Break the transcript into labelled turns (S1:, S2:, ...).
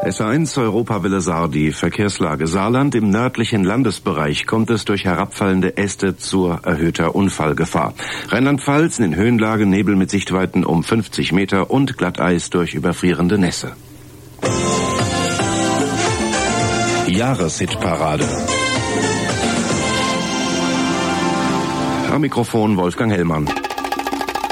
S1: SA1 Europawelle Saar, die Verkehrslage. Saarland, im nördlichen Landesbereich kommt es durch herabfallende Äste zu erhöhter Unfallgefahr. Rheinland-Pfalz in den Höhenlagen Nebel mit Sichtweiten um 50 Meter und Glatteis durch überfrierende Nässe. Jahreshitparade. Am Mikrofon Wolfgang Hellmann.